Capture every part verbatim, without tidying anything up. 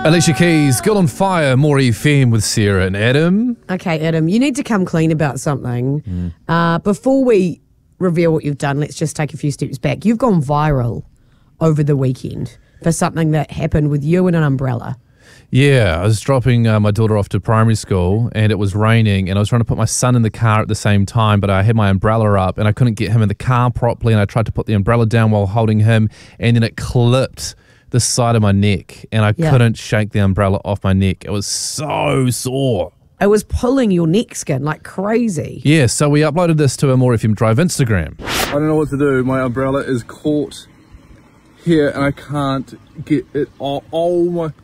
Alicia Keys, Girl on Fire, More F M with Sarah and Adam. Okay, Adam, you need to come clean about something. Mm. Uh, before we reveal what you've done, let's just take a few steps back. You've gone viral over the weekend for something that happened with you and an umbrella. Yeah, I was dropping uh, my daughter off to primary school and it was raining and I was trying to put my son in the car at the same time, but I had my umbrella up and I couldn't get him in the car properly, and I tried to put the umbrella down while holding him and then it clipped the side of my neck and I yeah. couldn't shake the umbrella off my neck. It was so sore. It was pulling your neck skin like crazy. Yeah, so we uploaded this to a More F M Drive Instagram. I don't know what to do. My umbrella is caught here and I can't get it off. Oh my...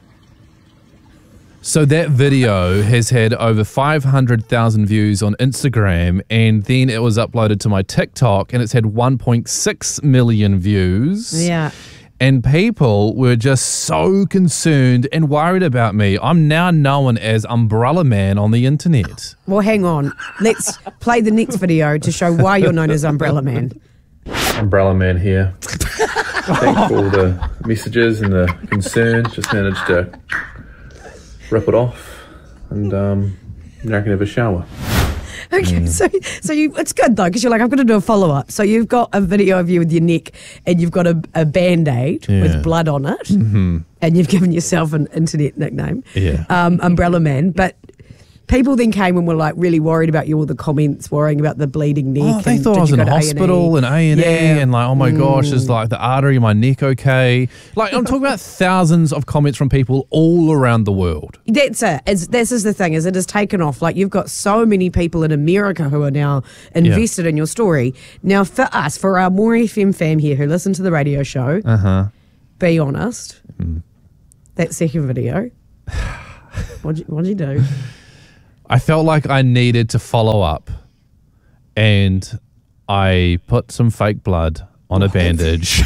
So that video has had over five hundred thousand views on Instagram, and then it was uploaded to my TikTok and it's had one point six million views. Yeah. And people were just so concerned and worried about me. I'm now known as Umbrella Man on the internet. Well, hang on. Let's play the next video to show why you're known as Umbrella Man. Umbrella Man here. Thanks for all the messages and the concern. Just managed to rip it off and um, now I can have a shower. Okay, mm. so so you it's good though, because you're like, I'm going to do a follow-up. So you've got a video of you with your neck and you've got a, a Band-Aid yeah. with blood on it, mm-hmm. and you've given yourself an internet nickname, yeah. um, Umbrella Man. But people then came and were like really worried about you, all the comments, worrying about the bleeding neck. Oh, they and thought I was in hospital and A and E yeah. and like, oh my mm. gosh, is like the artery in my neck okay? Like, I'm talking about thousands of comments from people all around the world. That's it. It's, this is the thing, is it has taken off. Like, you've got so many people in America who are now invested yeah. in your story. Now, for us, for our More F M fam here who listen to the radio show, uh-huh. be honest, mm. that second video, what'd you, what'd you do? I felt like I needed to follow up, and I put some fake blood on a bandage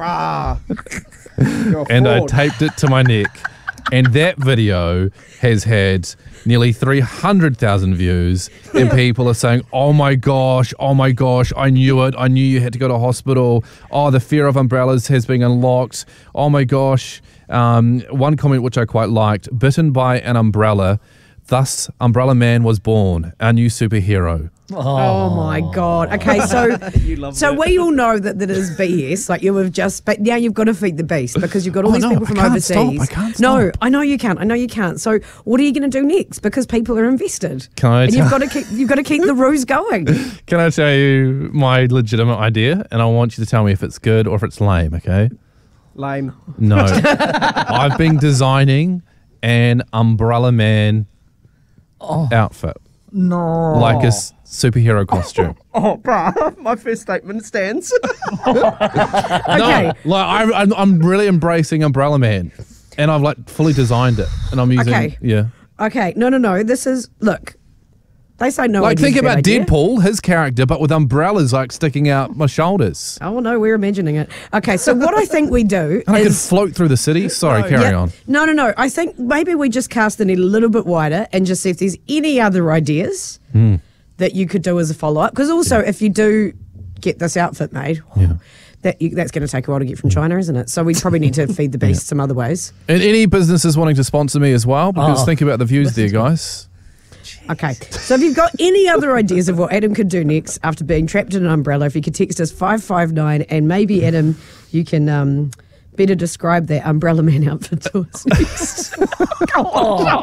and I taped it to my neck, and that video has had nearly three hundred thousand views, and people are saying, oh my gosh, oh my gosh, I knew it, I knew you had to go to hospital, oh, the fear of umbrellas has been unlocked, oh my gosh. Um, one comment which I quite liked, bitten by an umbrella, thus, Umbrella Man was born, our new superhero. Oh, oh my God. Okay, so so it. we all know that that is B S. Like, you have just, but now you've got to feed the beast because you've got all oh, these no, people from I can't overseas. Stop. I can't stop. No, I know you can't. I know you can't. So what are you going to do next? Because people are invested. Can I and tell- you've got to keep you've got to keep the ruse going. Can I tell you my legitimate idea? And I want you to tell me if it's good or if it's lame, okay? Lame. No. I've been designing an Umbrella Man Oh. outfit. No. Like a s- superhero costume. Oh, bruh, my first statement stands. Okay. No, like I, I'm, I'm really embracing Umbrella Man, and I've like fully designed it, and I'm using, Okay. yeah. Okay, no, no, no. This is, look, they say no. Like, idea's think a bad about idea. Deadpool, his character, but with umbrellas like sticking out my shoulders. Oh, no, we're imagining it. Okay, so what I think we do And I could is... float through the city. Sorry, carry Yeah. on. No, no, no. I think maybe we just cast the net a little bit wider and just see if there's any other ideas Mm. that you could do as a follow-up. Because also, if you do get this outfit made, Yeah. that you, that's going to take a while to get from China, isn't it? So we probably need to feed the beast some other ways. And any businesses wanting to sponsor me as well, because Oh. think about the views there, guys. Okay, so if you've got any other ideas of what Adam could do next after being trapped in an umbrella, if you could text us five five nine, and maybe, Adam, you can um, better describe that Umbrella Man outfit to us next. Oh,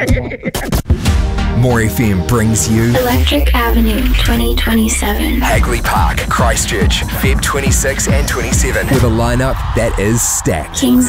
no. More F M brings you Electric Avenue twenty twenty-seven. Hagley Park, Christchurch, February twenty-sixth and twenty-seventh, with a lineup that is stacked. Kings